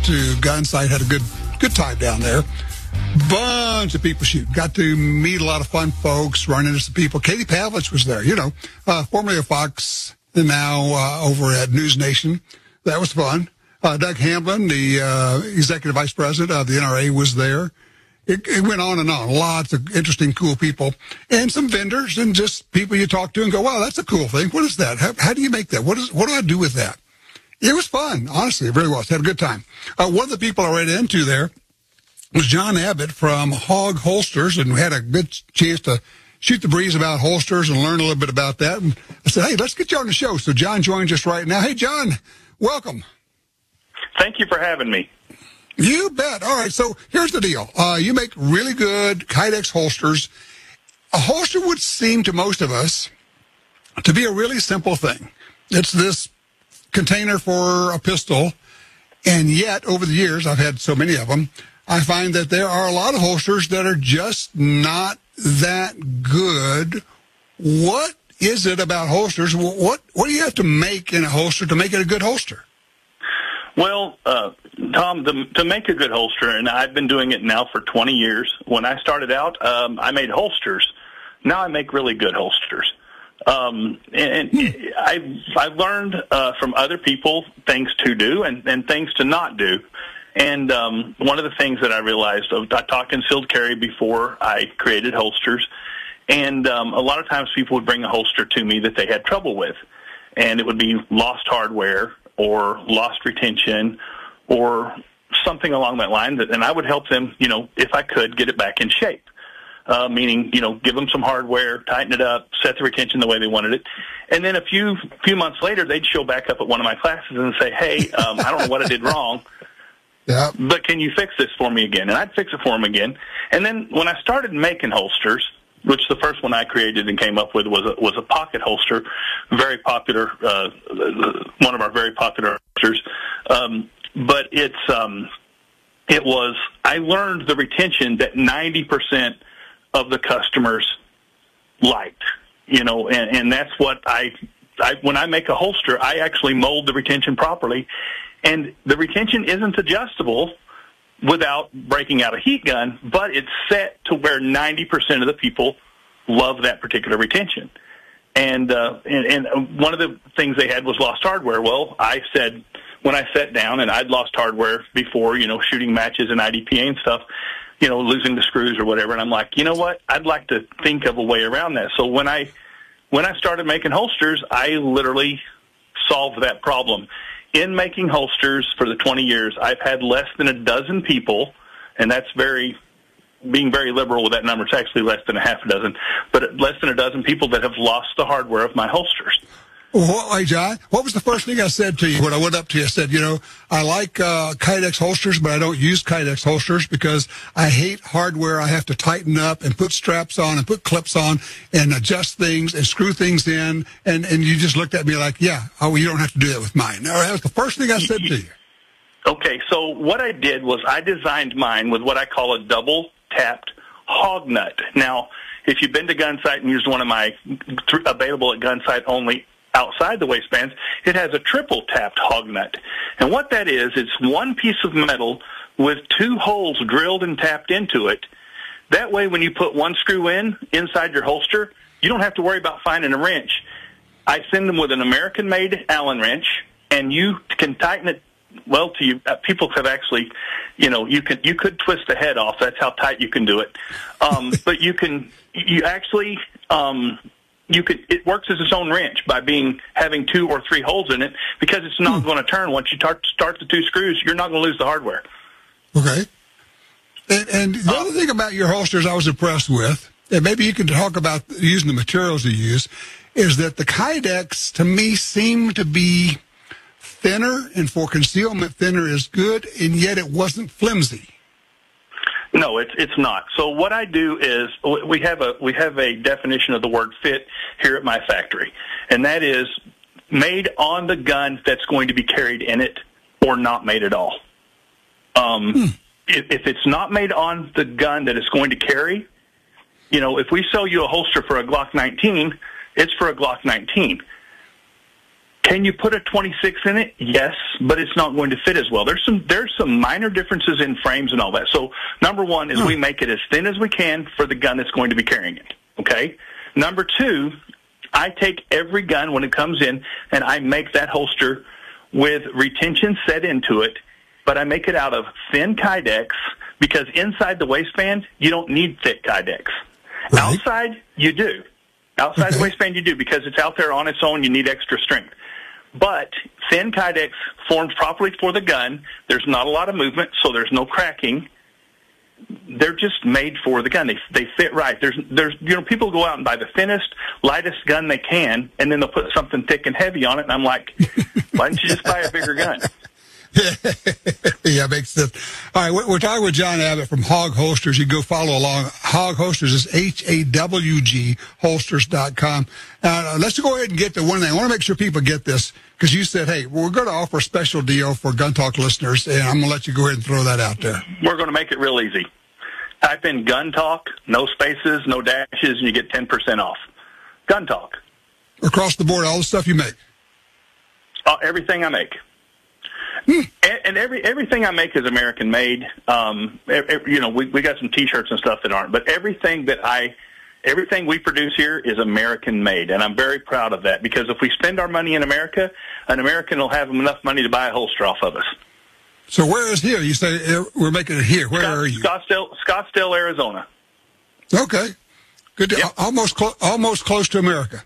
to Gunsight, had a good time down there. Bunch of people shooting. Got to meet a lot of fun folks, run into some people. Katie Pavlich was there, formerly of Fox, and now over at News Nation. That was fun. Doug Hamblin, the executive vice president of the NRA, was there. It went on and on. Lots of interesting, cool people. And some vendors and just people you talk to and go, wow, that's a cool thing. What is that? How do you make that? What do I do with that? It was fun, honestly. It really was. Had a good time. One of the people I ran into there was John Abbott from Hog Holsters, and we had a good chance to shoot the breeze about holsters and learn a little bit about that. And I said, hey, let's get you on the show. So John joins us right now. Hey, John, welcome. Thank you for having me. You bet. All right, so here's the deal. You make really good Kydex holsters. A holster would seem to most of us to be a really simple thing. It's this container for a pistol, and yet over the years, I've had so many of them, I find that there are a lot of holsters that are just not that good. What is it about holsters? What do you have to make in a holster to make it a good holster? Well, Tom, to make a good holster, and I've been doing it now for 20 years. When I started out, I made holsters. Now I make really good holsters. And I've learned from other people things to do and things to not do. And one of the things that I realized, I taught concealed carry before I created holsters, and a lot of times people would bring a holster to me that they had trouble with, and it would be lost hardware or lost retention or something along that line, and I would help them, if I could, get it back in shape. Meaning, give them some hardware, tighten it up, set the retention the way they wanted it. And then a few months later, they'd show back up at one of my classes and say, hey, I don't know what I did wrong, but can you fix this for me again? And I'd fix it for them again. And then when I started making holsters, which the first one I created and came up with was a pocket holster, very popular, one of our very popular holsters. But I learned the retention that 90% of the customers liked, and that's what when I make a holster, I actually mold the retention properly, and the retention isn't adjustable without breaking out a heat gun, but it's set to where 90% of the people love that particular retention. And one of the things they had was lost hardware. Well, I said, when I sat down, and I'd lost hardware before, shooting matches and IDPA and stuff, losing the screws or whatever, and I'm like, you know what? I'd like to think of a way around that. So when I started making holsters, I literally solved that problem. In making holsters for the 20 years, I've had less than a dozen people, and that's being very liberal with that number. It's actually less than a half a dozen, but less than a dozen people that have lost the hardware of my holsters. Well, hey, John, what was the first thing I said to you when I went up to you? I said, I like Kydex holsters, but I don't use Kydex holsters because I hate hardware I have to tighten up and put straps on and put clips on and adjust things and screw things in. And you just looked at me like, you don't have to do that with mine. All right, that was the first thing I said to you. Okay, so what I did was I designed mine with what I call a double-tapped hog nut. Now, if you've been to Gunsight and used one of my available at Gunsight only outside the waistbands, it has a triple-tapped hog nut. And what that is, it's one piece of metal with two holes drilled and tapped into it. That way, when you put one screw inside your holster, you don't have to worry about finding a wrench. I send them with an American-made Allen wrench, and you can tighten it well to you. People have actually, you could twist the head off. That's how tight you can do it. But it works as its own wrench by having 2 or 3 holes in it, because it's not going to turn. Once you start the 2 screws, you're not going to lose the hardware. Okay. And the other thing about your holsters I was impressed with, and maybe you can talk about using the materials you use, is that the Kydex, to me, seem to be thinner, and for concealment, thinner is good, and yet it wasn't flimsy. No, it's not. So what I do is we have a definition of the word fit here at my factory, and that is made on the gun that's going to be carried in it, or not made at all. If it's not made on the gun that it's going to carry, if we sell you a holster for a Glock 19, it's for a Glock 19. Can you put a 26 in it? Yes, but it's not going to fit as well. There's some minor differences in frames and all that. So number one is we make it as thin as we can for the gun that's going to be carrying it. Okay. Number two, I take every gun when it comes in and I make that holster with retention set into it, but I make it out of thin Kydex because inside the waistband, you don't need thick Kydex. Right. Outside, you do. Outside the waistband, you do because it's out there on its own. You need extra strength. But thin Kydex forms properly for the gun. There's not a lot of movement, so there's no cracking. They're just made for the gun. They fit right. There's people go out and buy the thinnest, lightest gun they can, and then they'll put something thick and heavy on it. And I'm like, why don't you just buy a bigger gun? Yeah, makes sense. All right, we're talking with John Abbott from Hog Holsters. You can go follow along. Hog Holsters is HAWG holsters.com. Let's go ahead and get to one thing. I want to make sure people get this because you said, hey, we're going to offer a special deal for Gun Talk listeners, and I'm going to let you go ahead and throw that out there. We're going to make it real easy. Type in Gun Talk, no spaces, no dashes, and you get 10% off. Gun Talk. Across the board, all the stuff you make. Everything I make. And everything I make is American made. We got some T-shirts and stuff that aren't, but everything we produce here is American made, and I'm very proud of that because if we spend our money in America, an American will have enough money to buy a holster off of us. So where is here? You say we're making it here. Where are you? Scottsdale, Arizona. Okay, good. Yep. Almost close to America.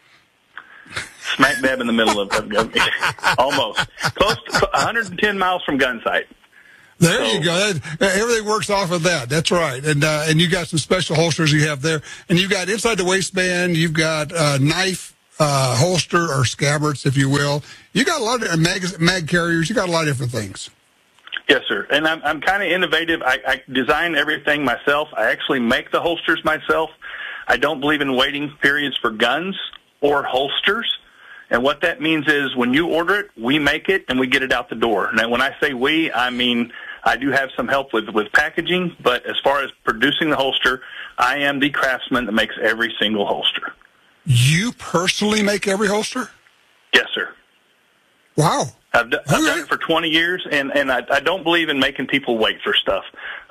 Smack dab in the middle of almost close to 110 miles from Gunsight. There you go. Everything works off of that. That's right. And you got some special holsters you have there, and you've got inside the waistband. You've got knife holster or scabbards, if you will. You got a lot of mag carriers. You got a lot of different things. Yes, sir. And I'm kind of innovative. I design everything myself. I actually make the holsters myself. I don't believe in waiting periods for guns or holsters. And what that means is when you order it, we make it and we get it out the door. Now, when I say we, I mean I do have some help with packaging, but as far as producing the holster, I am the craftsman that makes every single holster. You personally make every holster? Yes, sir. Wow. I've done it for 20 years, and I don't believe in making people wait for stuff.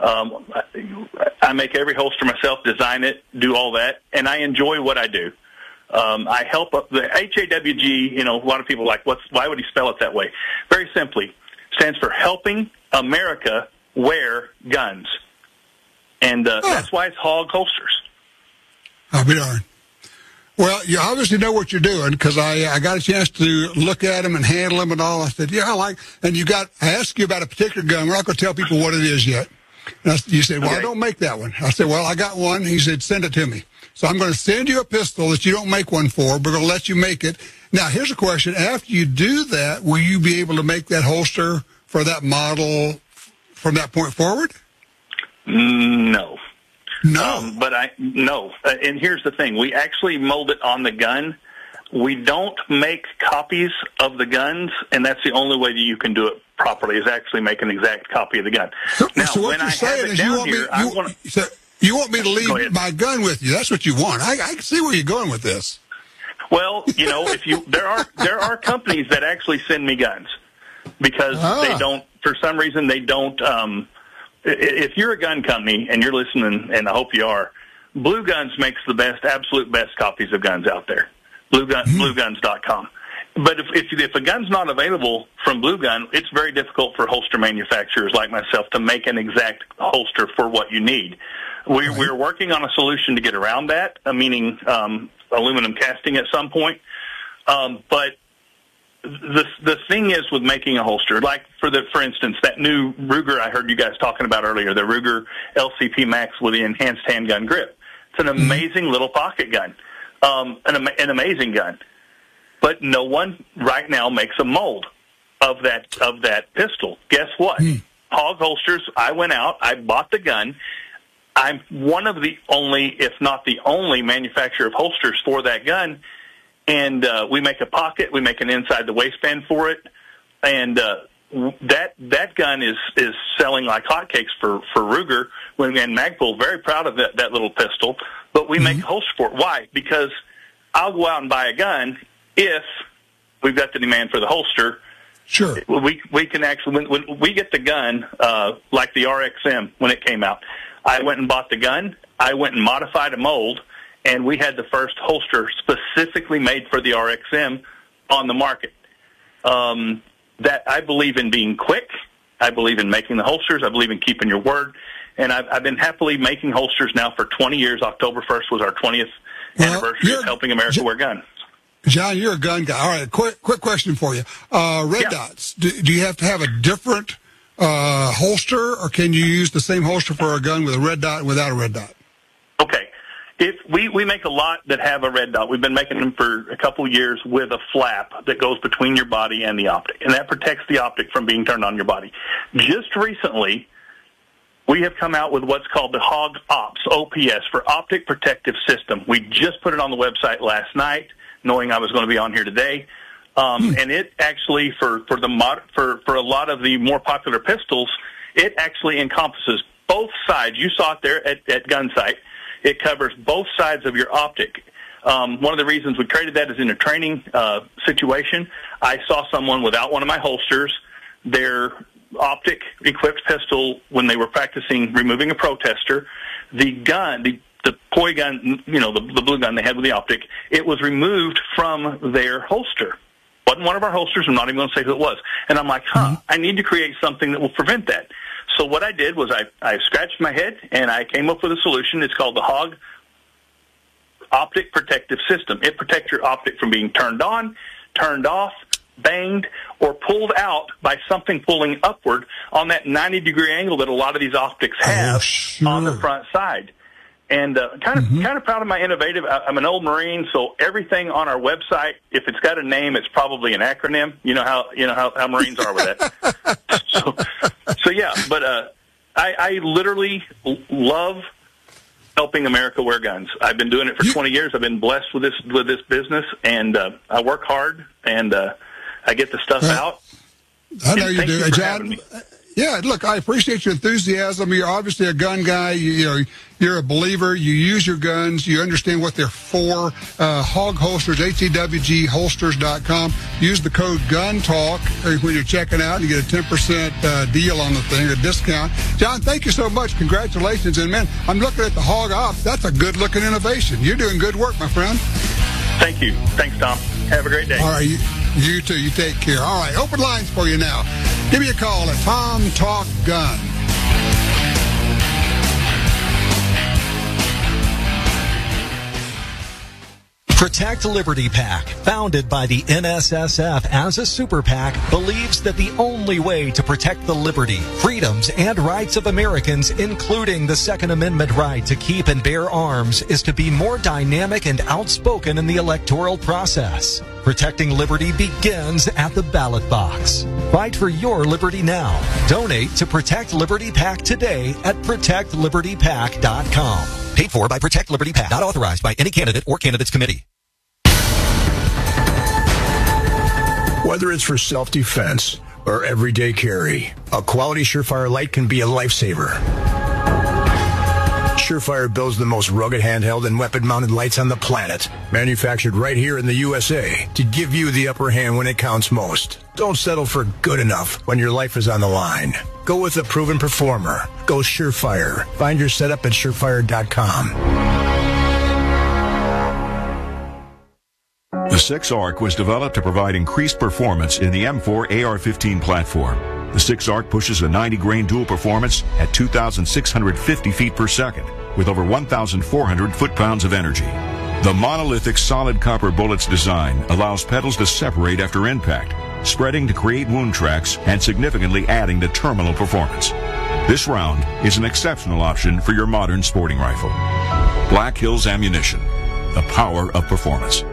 I make every holster myself, design it, do all that, and I enjoy what I do. I help the HAWG, a lot of people are like, why would he spell it that way? Very simply, stands for Helping America Wear Guns. And that's why it's Hog Holsters. I'll be darned. Well, you obviously know what you're doing because I got a chance to look at them and handle them and all. I said, yeah, I asked you about a particular gun. We're not going to tell people what it is yet. And you said, well, okay. I don't make that one. I said, well, I got one. He said, send it to me. So I'm going to send you a pistol that you don't make one for. We're going to let you make it. Now, here's a question. After you do that, will you be able to make that holster for that model from that point forward? No. No. No. And here's the thing. We actually mold it on the gun. We don't make copies of the guns, and that's the only way that you can do it properly is actually make an exact copy of the gun. So what you're saying is you want me to leave my gun with you. That's what you want. I can see where you're going with this. Well, there are companies that actually send me guns because they don't, for some reason, they don't. If you're a gun company and you're listening, and I hope you are, Blue Guns makes the absolute best copies of guns out there. BlueGuns.com. But if a gun's not available from Blue Gun, it's very difficult for holster manufacturers like myself to make an exact holster for what you need. We're working on a solution to get around that, meaning aluminum casting at some point. But the thing is with making a holster, like for instance, that new Ruger I heard you guys talking about earlier, the Ruger LCP Max with the enhanced handgun grip. It's an amazing little pocket gun, an amazing gun. But no one right now makes a mold of that pistol. Guess what? Hog Holsters, I went out, I bought the gun. I'm one of the only, if not the only, manufacturer of holsters for that gun. And we make a pocket, we make an inside the waistband for it. And that gun is selling like hotcakes for Ruger. And Magpul, very proud of that little pistol. But we make a holster for it. Why? Because I'll go out and buy a gun if we've got the demand for the holster. Sure. We can actually, when we get the gun, like the RXM when it came out, I went and bought the gun. I went and modified a mold, and we had the first holster specifically made for the RXM on the market. That I believe in being quick. I believe in making the holsters. I believe in keeping your word. And I've been happily making holsters now for 20 years. October 1st was our 20th anniversary of helping America wear guns. John, you're a gun guy. All right, quick question for you. Red dots. Do you have to have a different holster, or can you use the same holster for a gun with a red dot and without a red dot? Okay. If we make a lot that have a red dot. We've been making them for a couple years with a flap that goes between your body and the optic, and that protects the optic from being turned on your body. Just recently, we have come out with what's called the HOG OPS, OPS, for Optic Protective System. We just put it on the website last night, knowing I was going to be on here today. And it actually, for a lot of the more popular pistols, it actually encompasses both sides. You saw it there at Gunsight. It covers both sides of your optic. One of the reasons we created that is in a training situation. I saw someone without one of my holsters. Their optic-equipped pistol, when they were practicing removing a protester, the gun, the poi gun, the blue gun they had with the optic, it was removed from their holster. Wasn't one of our holsters. I'm not even going to say who it was. And I'm like, I need to create something that will prevent that. So what I did was I scratched my head, and I came up with a solution. It's called the HOG Optic Protective System. It protects your optic from being turned on, turned off, banged, or pulled out by something pulling upward on that 90-degree angle that a lot of these optics have on the front side. And kind of proud of my innovative. I'm an old Marine, so everything on our website, if it's got a name, it's probably an acronym. You know how Marines are with that. So yeah. But I literally love helping America wear guns. I've been doing it for 20 years. I've been blessed with this business, and I work hard, and I get the stuff out. I know you do, John. Yeah, look, I appreciate your enthusiasm. You're obviously a gun guy. You're a believer. You use your guns. You understand what they're for. Hog Holsters, HEWGholsters.com. Use the code GUNTALK when you're checking out, and you get a 10% deal on the thing, a discount. John, thank you so much. Congratulations. And, man, I'm looking at the Hog Ops. That's a good-looking innovation. You're doing good work, my friend. Thank you. Thanks, Tom. Have a great day. All right. You too. You take care. All right. Open lines for you now. Give me a call at Tom Talk Gun. Protect Liberty PAC, founded by the NSSF as a super PAC, believes that the only way to protect the liberty, freedoms, and rights of Americans, including the Second Amendment right to keep and bear arms, is to be more dynamic and outspoken in the electoral process. Protecting liberty begins at the ballot box. Fight for your liberty now. Donate to Protect Liberty PAC today at ProtectLibertyPAC.com. Paid for by Protect Liberty PAC. Not authorized by any candidate or candidates committee. Whether it's for self-defense or everyday carry, a quality Surefire light can be a lifesaver. Surefire builds the most rugged handheld and weapon-mounted lights on the planet, manufactured right here in the USA to give you the upper hand when it counts most. Don't settle for good enough when your life is on the line. Go with a proven performer. Go Surefire. Find your setup at Surefire.com. The 6-ARC was developed to provide increased performance in the M4 AR-15 platform. The 6-ARC pushes a 90-grain dual performance at 2,650 feet per second with over 1,400 foot-pounds of energy. The monolithic solid copper bullet's design allows petals to separate after impact, spreading to create wound tracks and significantly adding to terminal performance. This round is an exceptional option for your modern sporting rifle. Black Hills Ammunition, the power of performance.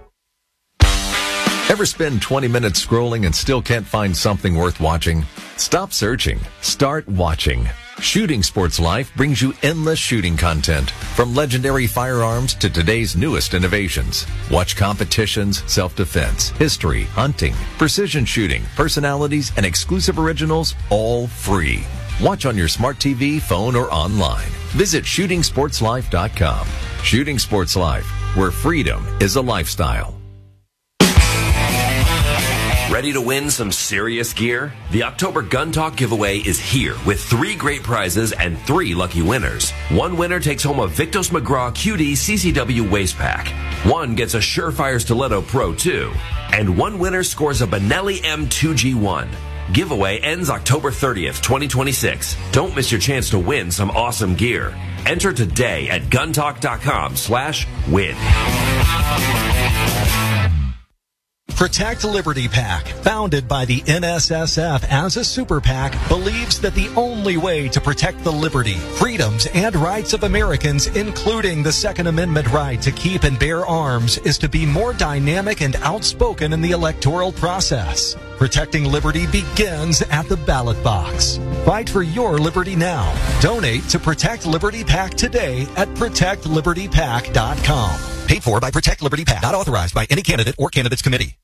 Ever spend 20 minutes scrolling and still can't find something worth watching? Stop searching. Start watching. Shooting Sports Life brings you endless shooting content, from legendary firearms to today's newest innovations. Watch competitions, self-defense, history, hunting, precision shooting, personalities, and exclusive originals, all free. Watch on your smart TV, phone, or online. Visit shootingsportslife.com. Shooting Sports Life, where freedom is a lifestyle. Ready to win some serious gear? The October Gun Talk giveaway is here with 3 great prizes and 3 lucky winners. One winner takes home a Victos McGraw QD CCW waist pack. One gets a Surefire Stiletto Pro 2. And one winner scores a Benelli M2G1. Giveaway ends October 30th, 2026. Don't miss your chance to win some awesome gear. Enter today at guntalk.com/win. Protect Liberty PAC, founded by the NSSF as a super PAC, believes that the only way to protect the liberty, freedoms, and rights of Americans, including the Second Amendment right to keep and bear arms, is to be more dynamic and outspoken in the electoral process. Protecting liberty begins at the ballot box. Fight for your liberty now. Donate to Protect Liberty PAC today at ProtectLibertyPAC.com. Paid for by Protect Liberty PAC. Not authorized by any candidate or candidates committee.